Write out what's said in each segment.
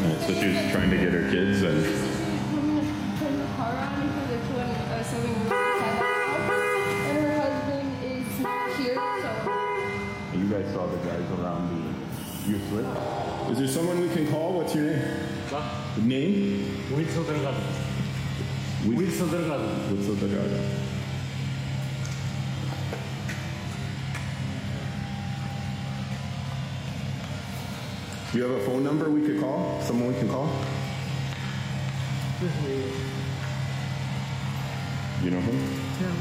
So she was trying to get her kids and... Turn the car on because they're doing something really and her husband is here, so... You guys saw the guys around the youth with? Is there someone we can call? What's your name? The name? Wilson Delgado. Wilson Delgado. Wilson Delgado. Do you have a phone number we could call? Someone we can call? You know him?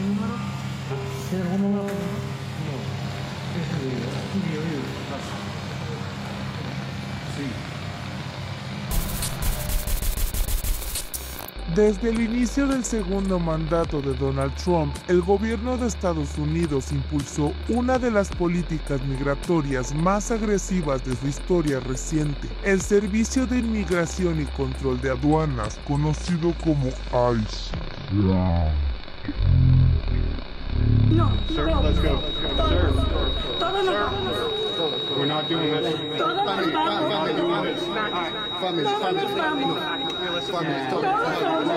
Desde el inicio del segundo mandato de Donald Trump, el gobierno de Estados Unidos impulsó una de las políticas migratorias más agresivas de su historia reciente, el Servicio de Inmigración y Control de Aduanas, conocido como ICE. No, Sir, let's go. Sir. todos nos vamos. We're not doing this. Todos nos vamos. Family, Todos nos vamos. Todos somos.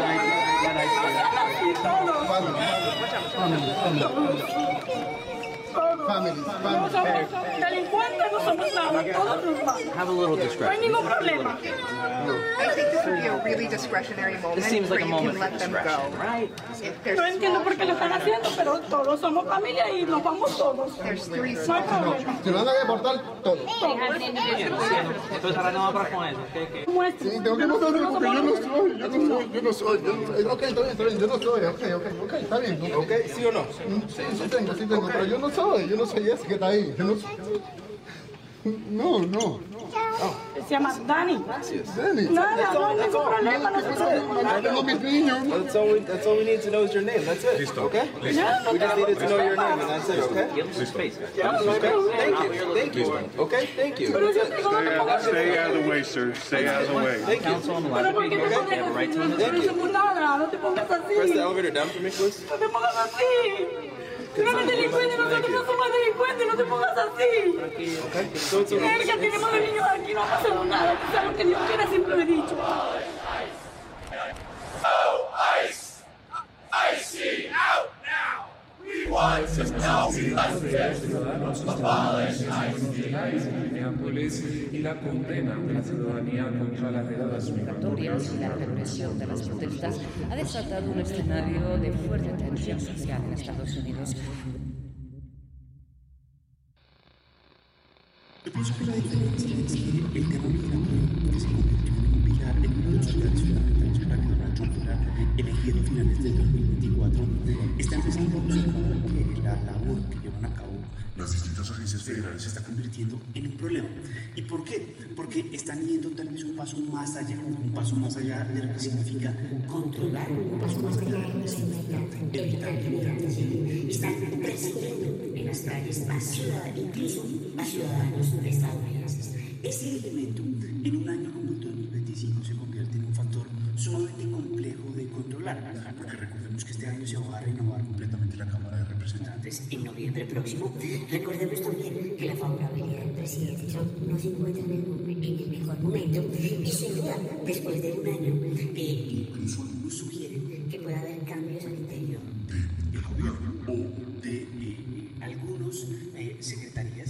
No somos delincuentes, no somos nada. Todos nos vamos. Have a little No hay discretion. ningún problema. I think this would be a really discretionary moment This seems like where a you can moment let for them discretion, go. right? If there's No entiendo por qué lo están haciendo, pero todos somos familia y nos vamos todos. There's three No hay problema. Se van a deportar todos. Entonces ahora no va para con eso. Sí, tengo que mostrarlo porque yo no soy. Ok, está bien, yo no soy. Ok, está bien. Ok, ¿sí o no? Sí tengo, pero yo no soy ese que está ahí. Yo no soy. No. Se llama Dani. Danny. Nada, no hay ningún problema. Yo tengo mis niños. That's all we need to know is your name. That's it. Okay? Ya, no We just needed to know your name tenemos and that's it, okay? Give him some space. Thank you. Okay, thank you. Pero yo digo, no te pongas así. Stay out of the way, sir. Stay out of the way. Thank you. Counsel on the Pero left. ¿por qué te pones They have a right to así? No hacemos nada, no te pongas Press the así. elevator down for me, please. No te pongas así. Tú no eres delincuente, nosotros no somos delincuentes, no te pongas así. Okay, so it's okay. Verga, tenemos de niños aquí, no pasamos nada. Tú sabes lo que Dios quiera, siempre lo he dicho. Y la condena de la ciudadanía contra las redadas migratorias y la represión de las protestas ha desatado un escenario de fuerte tensión social en Estados Unidos. Yo pienso que la diferencia es que el tema migratorio que se convirtió en un pilar en uno de los pilares fundamentales para que Donald Trump fuera elegido a finales del 2024 está empezando a observar que la labor que llevan a cabo las distintas agencias federales se está convirtiendo en un problema. ¿Y por qué? Porque están yendo tal vez un paso más allá de lo que significa controlar, un paso más allá de lo que significa evitar migrantes. Están persiguiendo en las calles a ciudadanos, incluso a ciudadanos estadounidenses. Ese elemento, en un año como el 2025, se convierte en un factor sumamente complejo de controlar, porque recordemos que este año se va a renovar completamente la Cámara de Representantes en noviembre próximo. Recordemos también que la favorabilidad del presidente Trump no se encuentra en el mejor momento y sin duda, después de un año, incluso algunos sugieren que pueda haber cambios al interior del gobierno o de algunos secretarías